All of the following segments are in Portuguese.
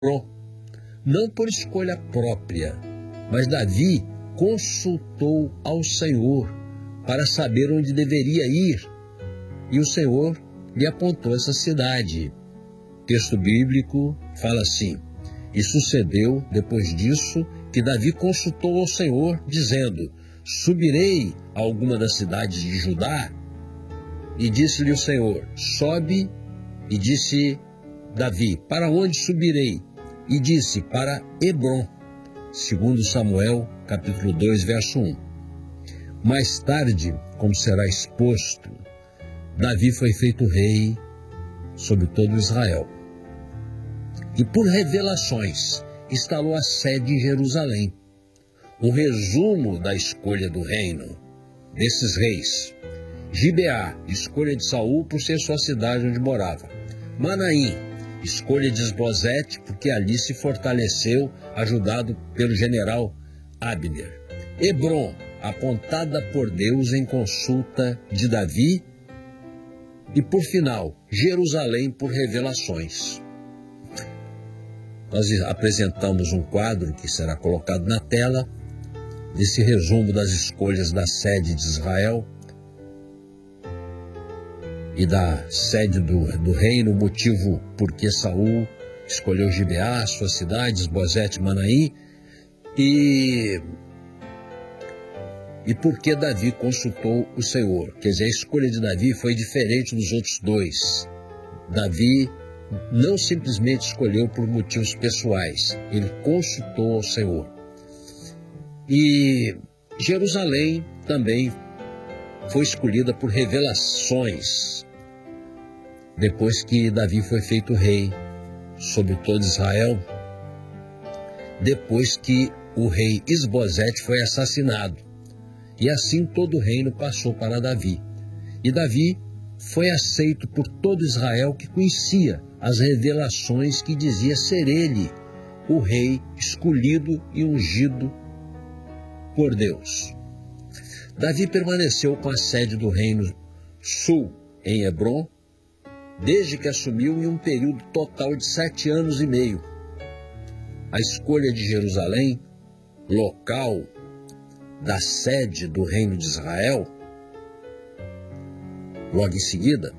Hebron, não por escolha própria, mas Davi consultou ao Senhor para saber onde deveria ir, e o Senhor lhe apontou essa cidade. O texto bíblico fala assim: e sucedeu, depois disso, que Davi consultou ao Senhor, dizendo: subirei a alguma das cidades de Judá? E disse-lhe o Senhor: sobe. E disse Davi: para onde subirei? E disse: para Hebron. Segundo Samuel, capítulo 2, verso 1. Mais tarde, como será exposto, Davi foi feito rei sobre todo Israel. E por revelações, instalou a sede em Jerusalém. Um resumo da escolha do reino desses reis: Gibeá, escolha de Saul por ser sua cidade onde morava. Manaim, escolha de Esbozete, porque ali se fortaleceu, ajudado pelo general Abner. Hebron, apontada por Deus em consulta de Davi. E por final, Jerusalém por revelações. Nós apresentamos um quadro que será colocado na tela, desse resumo das escolhas da sede de Israel e da sede do reino, o motivo por que Saul escolheu Gibeá, sua cidade, Esbozete e Manaim, e por que Davi consultou o Senhor. Quer dizer, a escolha de Davi foi diferente dos outros dois. Davi não simplesmente escolheu por motivos pessoais, ele consultou ao Senhor. E Jerusalém também foi escolhida por revelações, depois que Davi foi feito rei sobre todo Israel, depois que o rei Esbozete foi assassinado. E assim todo o reino passou para Davi. E Davi foi aceito por todo Israel, que conhecia as revelações que dizia ser ele o rei escolhido e ungido por Deus. Davi permaneceu com a sede do reino sul em Hebron, desde que assumiu, em um período total de 7 anos e meio. A escolha de Jerusalém, local da sede do reino de Israel, logo em seguida,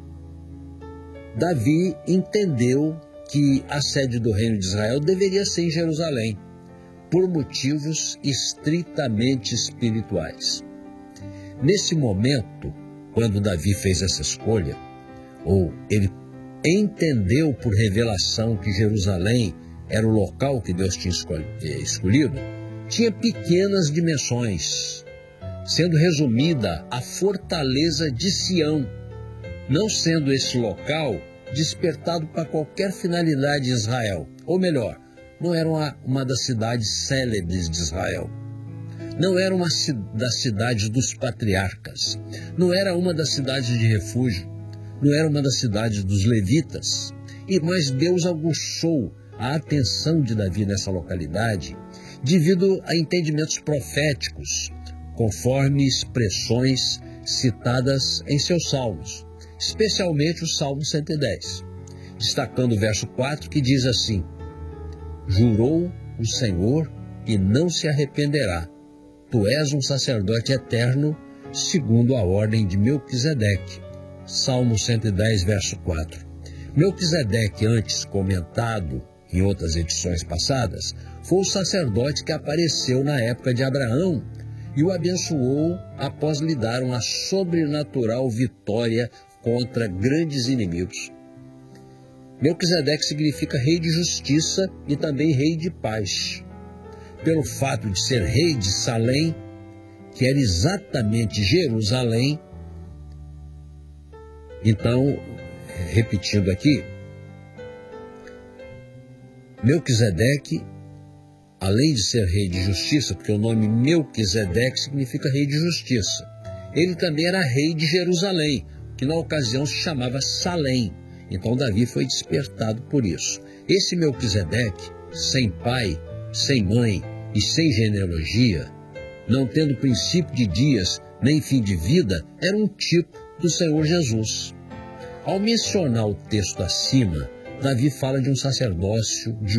Davi entendeu que a sede do reino de Israel deveria ser em Jerusalém, por motivos estritamente espirituais. Nesse momento, quando Davi fez essa escolha, ou ele entendeu por revelação que Jerusalém era o local que Deus tinha escolhido, tinha pequenas dimensões, sendo resumida a fortaleza de Sião, não sendo esse local despertado para qualquer finalidade em Israel. Ou melhor, não era uma das cidades célebres de Israel. Não era uma das cidades dos patriarcas. Não era uma das cidades de refúgio. Não era uma das cidades dos levitas. Mas Deus aguçou a atenção de Davi nessa localidade devido a entendimentos proféticos, conforme expressões citadas em seus salmos, especialmente o Salmo 110, destacando o verso 4, que diz assim: jurou o Senhor e não se arrependerá. Tu és um sacerdote eterno, segundo a ordem de Melquisedeque. Salmo 110, verso 4. Melquisedeque, antes comentado em outras edições passadas, foi o sacerdote que apareceu na época de Abraão e o abençoou após lhe dar uma sobrenatural vitória contra grandes inimigos. Melquisedeque significa rei de justiça e também rei de paz. Pelo fato de ser rei de Salém, que era exatamente Jerusalém, então, repetindo aqui, Melquisedeque, além de ser rei de justiça, porque o nome Melquisedeque significa rei de justiça, ele também era rei de Jerusalém, que na ocasião se chamava Salém. Então Davi foi despertado por isso. Esse Melquisedeque, sem pai, sem mãe e sem genealogia, não tendo princípio de dias nem fim de vida, era um tipo do Senhor Jesus. Ao mencionar o texto acima, Davi fala de um sacerdócio, de